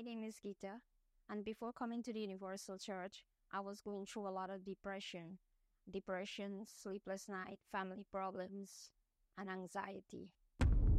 my name is Gita, and before coming to the Universal Church, I was going through a lot of depression, sleepless night, family problems, and anxiety.